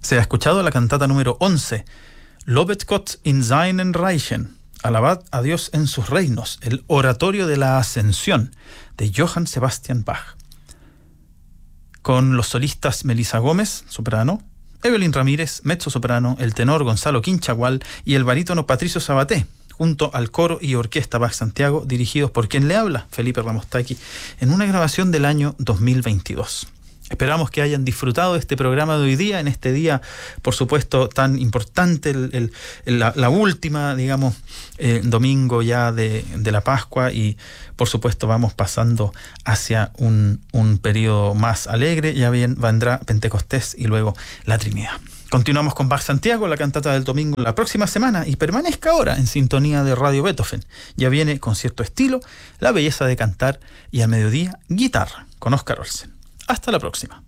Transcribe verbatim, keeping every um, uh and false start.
Se ha escuchado la cantata número once, Lobet Gott in seinen Reichen, alabad a Dios en sus reinos, el oratorio de la ascensión, de Johann Sebastian Bach, con los solistas Melissa Gómez, soprano, Evelyn Ramírez, mezzo-soprano, el tenor Gonzalo Quinchagual y el barítono Patricio Sabaté, junto al coro y orquesta Bach Santiago, dirigidos por quien le habla, Felipe Ramostaki, en una grabación del año dos mil veintidós. Esperamos que hayan disfrutado de este programa de hoy día, en este día, por supuesto, tan importante, el, el, el, la, la última, digamos, eh, domingo ya de, de la Pascua, y por supuesto vamos pasando hacia un, un periodo más alegre. Ya bien vendrá Pentecostés y luego la Trinidad. Continuamos con Bach Santiago, la cantata del domingo, la próxima semana, y permanezca ahora en sintonía de Radio Beethoven. Ya viene con cierto estilo, la belleza de cantar, y al mediodía, guitarra, con Oscar Olsen. Hasta la próxima.